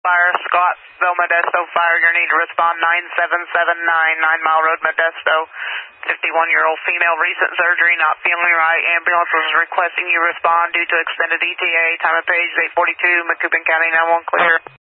Fire, Scottsville, Modesto Fire, your need to respond 9779, 9 Mile Road, Modesto. 51-year-old female, recent surgery, not feeling right. Ambulance was requesting you respond due to extended ETA. Time of page 8:42, Macoupin County 911 clear.